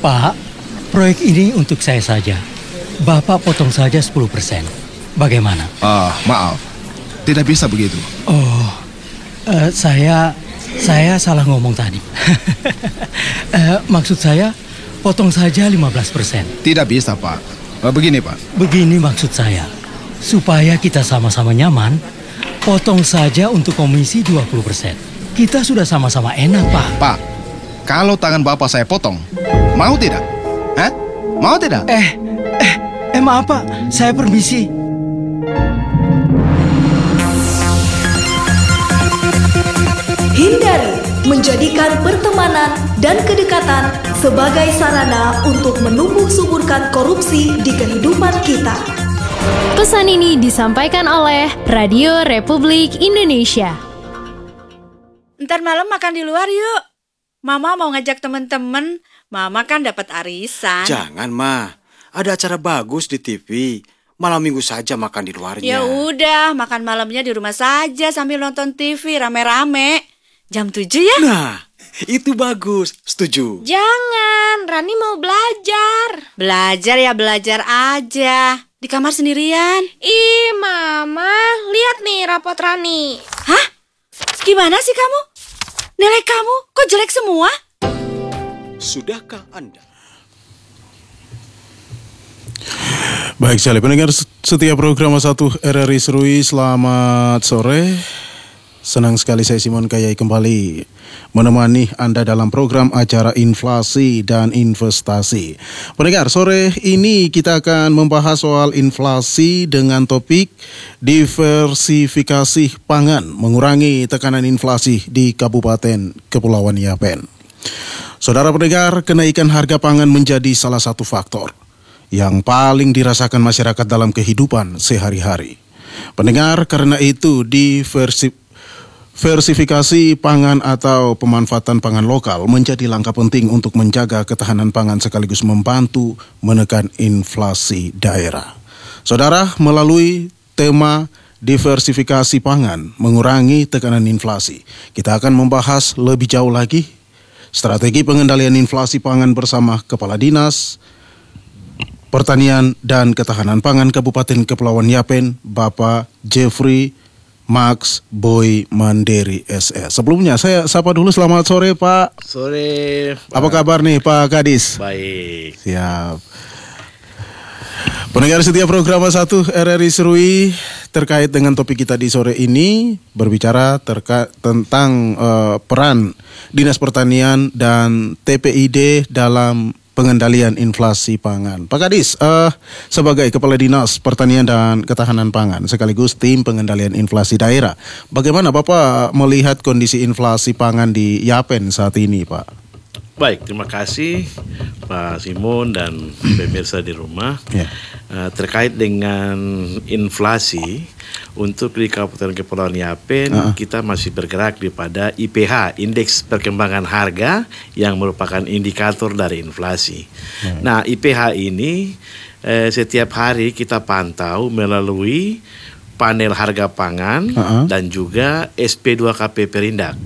Pak, proyek ini untuk saya saja. Bapak potong saja 10%. Bagaimana? Maaf, tidak bisa begitu. Oh, saya salah ngomong tadi. Maksud saya, potong saja 15%. Tidak bisa, Pak. Begini, Pak. Begini maksud saya, supaya kita sama-sama nyaman, potong saja untuk komisi 20%. Kita sudah sama-sama enak, Pak. Pak, kalau tangan Bapak saya potong, mau tidak? Hah? Mau tidak? Maaf, Pak. Saya permisi. Hindari menjadikan pertemanan dan kedekatan sebagai sarana untuk menumbuh suburkan korupsi di kehidupan kita. Pesan ini disampaikan oleh Radio Republik Indonesia. Ntar malam makan di luar yuk. Mama mau ngajak temen-temen. Mama kan dapat arisan. Jangan, Ma. Ada acara bagus di TV. Malam minggu saja makan di luarnya. Ya udah, makan malamnya di rumah saja sambil nonton TV rame-rame. Jam 7 ya? Nah, itu bagus. Setuju. Jangan, Rani mau belajar. Belajar ya belajar aja. Di kamar sendirian. Ih, Mama, lihat nih rapot Rani. Hah? Gimana sih kamu? Nilai kamu kok jelek semua? Sudahkah Anda? Baik sekali pendengar setiap program 1 RRI Serui, selamat sore. Senang sekali saya Simon Kayai kembali menemani Anda dalam program acara inflasi dan investasi. Pendengar, sore ini kita akan membahas soal inflasi dengan topik diversifikasi pangan, mengurangi tekanan inflasi di Kabupaten Kepulauan Yapen. Saudara pendengar, kenaikan harga pangan menjadi salah satu faktor yang paling dirasakan masyarakat dalam kehidupan sehari-hari. Pendengar, karena itu diversifikasi pangan atau pemanfaatan pangan lokal menjadi langkah penting untuk menjaga ketahanan pangan sekaligus membantu menekan inflasi daerah. Saudara, melalui tema diversifikasi pangan, mengurangi tekanan inflasi, kita akan membahas lebih jauh lagi strategi pengendalian inflasi pangan bersama Kepala Dinas Pertanian dan Ketahanan Pangan Kabupaten Kepulauan Yapen, Bapak Jeffrey Max Boy Mandiri SS. Sebelumnya saya sapa dulu, selamat sore Pak. Sore Pak. Apa kabar nih Pak Kadis? Baik. Siap. Pendengar setiap program 1 RRI Serui, terkait dengan topik kita di sore ini berbicara tentang peran Dinas Pertanian dan TPID dalam pengendalian inflasi pangan. Pak Kadis, sebagai Kepala Dinas Pertanian dan Ketahanan Pangan sekaligus tim pengendalian inflasi daerah, bagaimana Bapak melihat kondisi inflasi pangan di Yapen saat ini, Pak? Baik, terima kasih Pak Simon dan pemirsa di rumah. Terkait dengan inflasi, untuk di Kabupaten Kepulauan Yapen kita masih bergerak pada IPH, Indeks Perkembangan Harga, yang merupakan indikator dari inflasi. Nah, IPH ini setiap hari kita pantau melalui panel harga pangan dan juga SP2KP Perindak.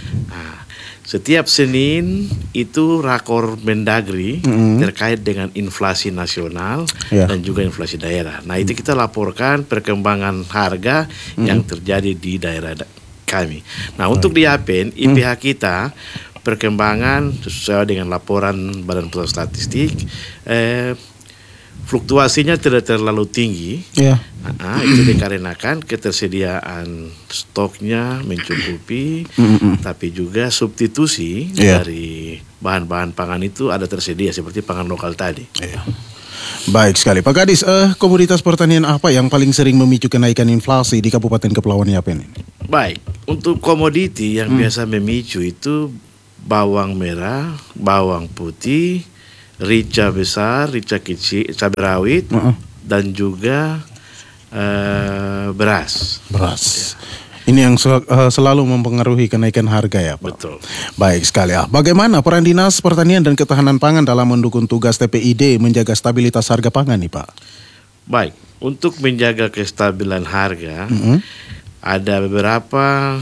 Setiap Senin itu rakor Mendagri terkait dengan inflasi nasional dan juga inflasi daerah. Nah, itu kita laporkan perkembangan harga yang terjadi di daerah kami. Nah, untuk di Yapen, IPH kita perkembangan sesuai dengan laporan Badan Pusat Statistik, fluktuasinya tidak terlalu tinggi. Itu dikarenakan ketersediaan stoknya mencukupi, tapi juga substitusi dari bahan-bahan pangan itu ada tersedia seperti pangan lokal tadi. Baik sekali, Pak Kadis. Komoditas pertanian apa yang paling sering memicu kenaikan inflasi di Kabupaten Kepulauan Yapen ini? Baik, untuk komoditi yang biasa memicu itu bawang merah, bawang putih, rica besar, rica kecil, cabai rawit, dan juga beras. Ini yang selalu mempengaruhi kenaikan harga ya Pak? Betul. Baik sekali. Bagaimana peran Dinas Pertanian dan Ketahanan Pangan dalam mendukung tugas TPID menjaga stabilitas harga pangan nih Pak? Baik, untuk menjaga kestabilan harga, ada beberapa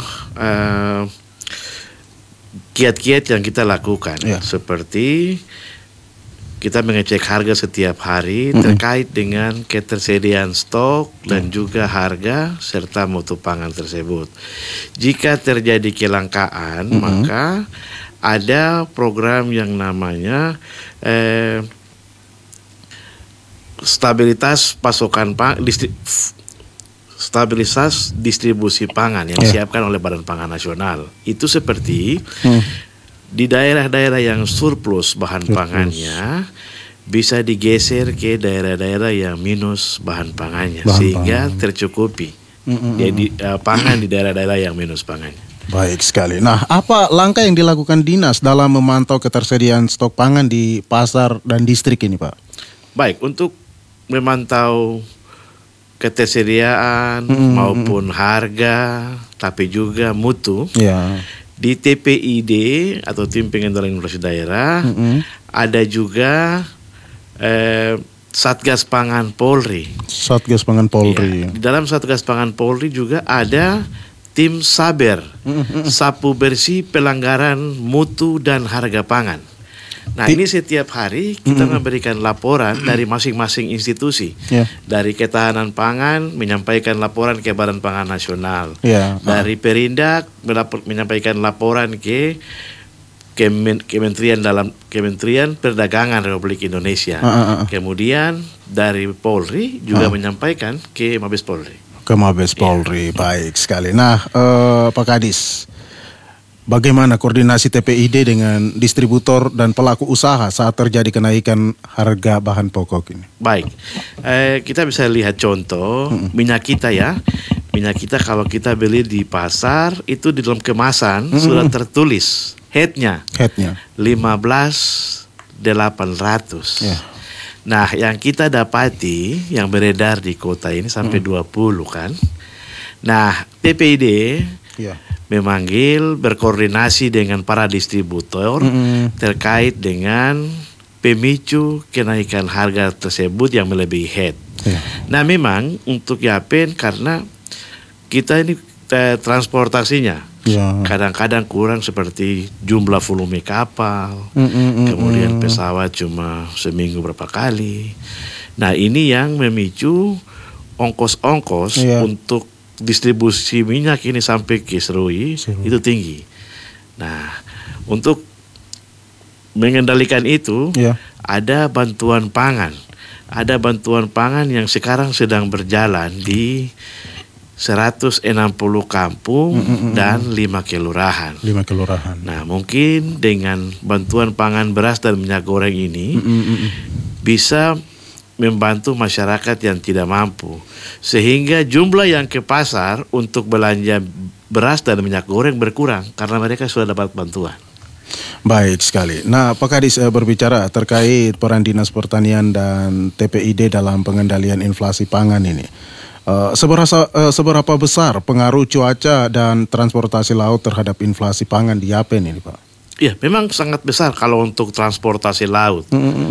kiat-kiat yang kita lakukan, seperti kita mengecek harga setiap hari terkait dengan ketersediaan stok dan juga harga serta mutu pangan tersebut. Jika terjadi kelangkaan, maka ada program yang namanya stabilitas pasokan stabilitas distribusi pangan yang disiapkan oleh Badan Pangan Nasional. Itu seperti di daerah-daerah yang surplus bahan pangannya bisa digeser ke daerah-daerah yang minus bahan pangannya sehingga tercukupi jadi pangan di daerah-daerah yang minus pangannya. Baik sekali. Nah, apa langkah yang dilakukan dinas dalam memantau ketersediaan stok pangan di pasar dan distrik ini, Pak? Baik, untuk memantau ketersediaan maupun harga, tapi juga mutu. Di TPID atau Tim Pengendalian Inflasi Daerah ada juga Satgas Pangan Polri. Satgas Pangan Polri. Di dalam Satgas Pangan Polri juga ada Tim Saber, Sapu Bersih Pelanggaran Mutu dan Harga Pangan. Nah, ini setiap hari kita memberikan laporan dari masing-masing institusi. Dari Ketahanan Pangan menyampaikan laporan ke Badan Pangan Nasional. Dari Perindak menyampaikan laporan ke Kementerian Perdagangan Republik Indonesia. Kemudian dari Polri juga menyampaikan ke Mabes Polri. Ke Mabes Polri, baik sekali. Nah, Pak Kadis, bagaimana koordinasi TPID dengan distributor dan pelaku usaha saat terjadi kenaikan harga bahan pokok ini? Baik, kita bisa lihat contoh minyak kita ya. Minyak kita kalau kita beli di pasar itu di dalam kemasan sudah tertulis headnya 15.800. Nah, yang kita dapati yang beredar di kota ini sampai 20 kan. Nah, TPID memanggil berkoordinasi dengan para distributor terkait dengan pemicu kenaikan harga tersebut yang melebihi head. Nah, memang untuk Yapen karena kita ini transportasinya kadang-kadang kurang seperti jumlah volume kapal, kemudian pesawat cuma seminggu berapa kali. Nah, ini yang memicu ongkos-ongkos untuk distribusi minyak ini sampai ke Serui itu tinggi. Nah, untuk mengendalikan itu ada bantuan pangan. Ada bantuan pangan yang sekarang sedang berjalan di 160 kampung dan 5 kelurahan. Nah, mungkin dengan bantuan pangan beras dan minyak goreng ini bisa membantu masyarakat yang tidak mampu. Sehingga jumlah yang ke pasar untuk belanja beras dan minyak goreng berkurang karena mereka sudah dapat bantuan. Baik sekali. Nah, Pak Kadis berbicara terkait peran Dinas Pertanian dan TPID dalam pengendalian inflasi pangan ini. Seberapa besar pengaruh cuaca dan transportasi laut terhadap inflasi pangan di Yapen ini, Pak? Ya, memang sangat besar kalau untuk transportasi laut.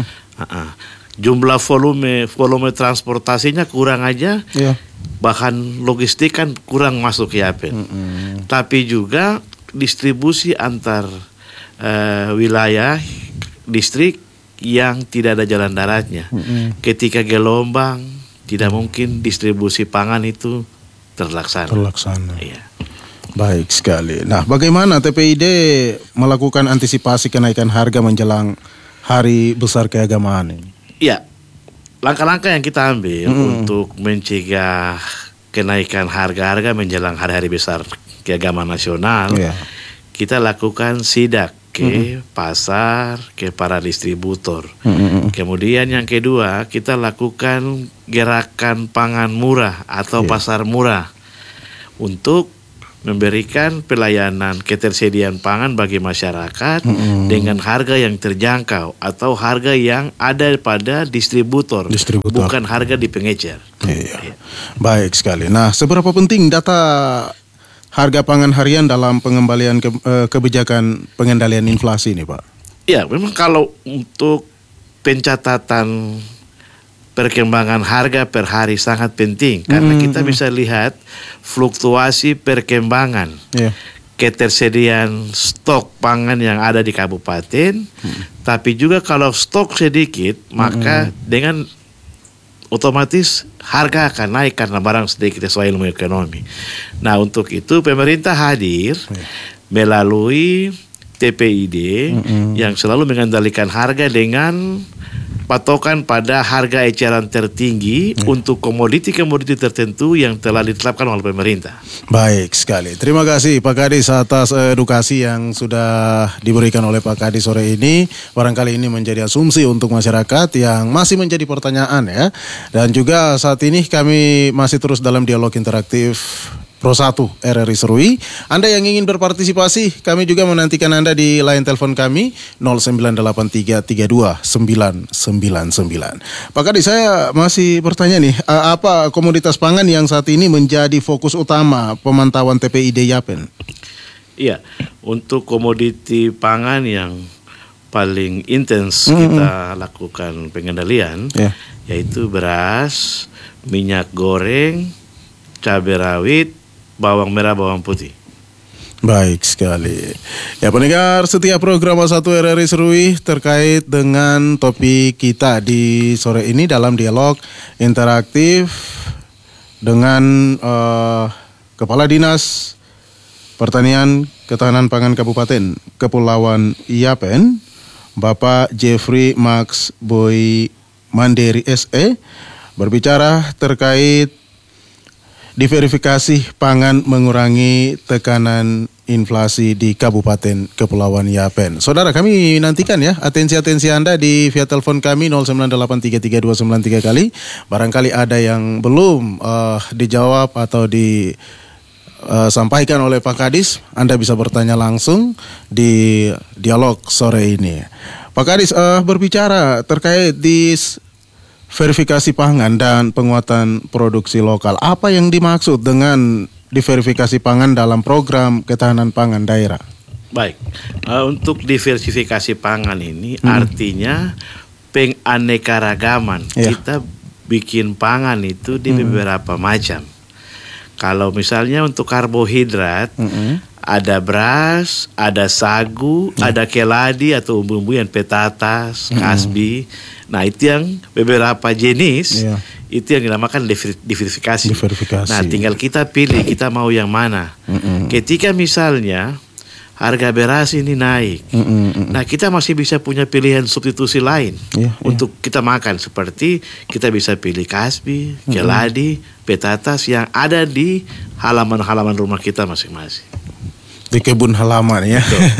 Jumlah volume transportasinya kurang aja, bahkan logistik kan kurang masuk ke Yapen. Tapi juga distribusi antar wilayah, distrik yang tidak ada jalan daratnya. Ketika gelombang, tidak mungkin distribusi pangan itu terlaksana. Iya. Baik sekali. Nah, bagaimana TPID melakukan antisipasi kenaikan harga menjelang hari besar keagamaan ini? Iya, langkah-langkah yang kita ambil untuk mencegah kenaikan harga-harga menjelang hari-hari besar keagamaan nasional, kita lakukan sidak ke pasar, ke para distributor. Kemudian yang kedua, kita lakukan gerakan pangan murah atau pasar murah untuk memberikan pelayanan ketersediaan pangan bagi masyarakat dengan harga yang terjangkau atau harga yang ada pada distributor. Bukan harga di pengecer. Baik sekali. Nah, seberapa penting data harga pangan harian dalam pengembalian kebijakan pengendalian inflasi ini, Pak? Ya, memang kalau untuk pencatatan perkembangan harga per hari sangat penting karena kita bisa lihat fluktuasi perkembangan. ketersediaan stok pangan yang ada di kabupaten, tapi juga kalau stok sedikit, maka dengan otomatis harga akan naik karena barang sedikit sesuai ilmu ekonomi. Nah, untuk itu pemerintah hadir melalui TPID yang selalu mengendalikan harga dengan patokan pada harga eceran tertinggi untuk komoditi-komoditi tertentu yang telah ditetapkan oleh pemerintah. Baik sekali. Terima kasih Pak Kadis atas edukasi yang sudah diberikan oleh Pak Kadis sore ini. Barangkali ini menjadi asumsi untuk masyarakat yang masih menjadi pertanyaan ya. Dan juga saat ini kami masih terus dalam dialog interaktif Pro 1 RRI Serui. Anda yang ingin berpartisipasi, kami juga menantikan Anda di line telepon kami 0983329999. Pak Kadis, saya masih bertanya nih, apa komoditas pangan yang saat ini menjadi fokus utama pemantauan TPID Yapen? Iya, untuk komoditi pangan yang paling intens kita lakukan pengendalian, yaitu beras, minyak goreng, cabai rawit, bawang merah, bawang putih. Baik sekali. Ya, pendengar setiap program 1 RRI Serui terkait dengan topik kita di sore ini dalam dialog interaktif dengan Kepala Dinas Pertanian Ketahanan Pangan Kabupaten Kepulauan Yapen, Bapak Jeffrey Max Boy Mandiri SE, berbicara terkait diverifikasi pangan mengurangi tekanan inflasi di Kabupaten Kepulauan Yapen. Saudara, kami nantikan ya atensi Anda di via telepon kami 09833293 kali. Barangkali ada yang belum dijawab atau disampaikan oleh Pak Kadis, Anda bisa bertanya langsung di dialog sore ini. Pak Kadis, berbicara terkait di verifikasi pangan dan penguatan produksi lokal. Apa yang dimaksud dengan diverifikasi pangan dalam program ketahanan pangan daerah? Baik, untuk diversifikasi pangan ini artinya penganekaragaman. Kita bikin pangan itu di beberapa macam. Kalau misalnya untuk karbohidrat, ada beras, ada sagu, ada keladi atau umbu-umbuan, petatas, kasbi. Nah, itu yang beberapa jenis, itu yang dinamakan diverifikasi. Nah, tinggal kita pilih, kita mau yang mana. Ketika misalnya harga beras ini naik, nah kita masih bisa punya pilihan substitusi lain untuk kita makan. Seperti kita bisa pilih kasbi, keladi, petatas yang ada di halaman-halaman rumah kita masing-masing. Di kebun halaman ya.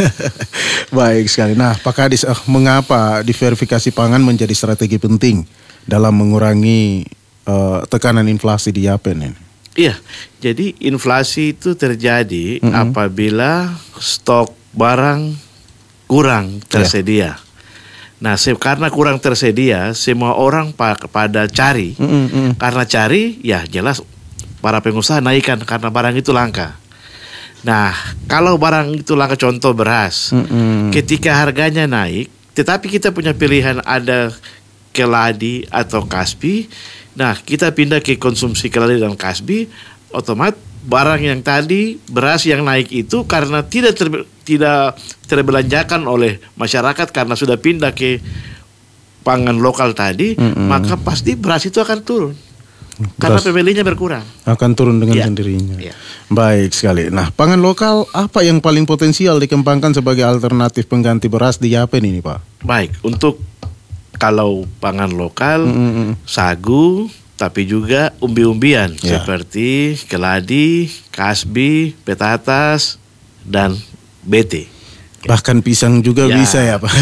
Baik sekali. Nah, Pak Kadis, mengapa diverifikasi pangan menjadi strategi penting dalam mengurangi tekanan inflasi di Yapen ini? Iya, jadi inflasi itu terjadi apabila stok barang kurang tersedia. Nah, karena kurang tersedia, semua orang pada cari. Karena cari, ya jelas para pengusaha naikkan karena barang itu langka. Nah, kalau barang itu langka, contoh beras, ketika harganya naik, tetapi kita punya pilihan ada keladi atau kasbi, nah kita pindah ke konsumsi keladi dan kasbi, otomatis barang yang tadi, beras yang naik itu karena tidak terbelanjakan oleh masyarakat karena sudah pindah ke pangan lokal tadi, maka pasti beras itu akan turun. Karena pembelinya berkurang. Akan turun dengan sendirinya. Baik sekali. Nah, pangan lokal apa yang paling potensial dikembangkan sebagai alternatif pengganti beras di Yapen ini, Pak? Baik, untuk kalau pangan lokal, sagu, tapi juga umbi-umbian seperti keladi, kasbi, petatas, dan bete. Bahkan pisang juga bisa ya, Pak?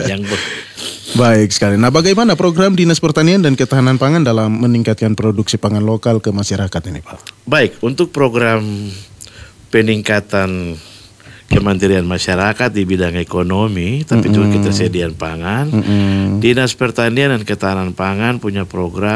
Baik sekali. Nah, bagaimana program Dinas Pertanian dan Ketahanan Pangan dalam meningkatkan produksi pangan lokal ke masyarakat ini, Pak? Baik, untuk program peningkatan kemandirian masyarakat di bidang ekonomi, tapi juga ketersediaan pangan, Dinas Pertanian dan Ketahanan Pangan punya program